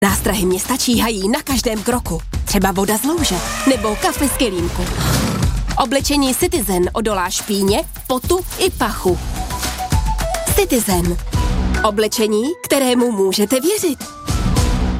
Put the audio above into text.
Nástrahy města číhají na každém kroku. Třeba voda z louže nebo kafe z kelímku. Oblečení Citizen odolá špíně, potu i pachu. Citizen. Oblečení, kterému můžete věřit.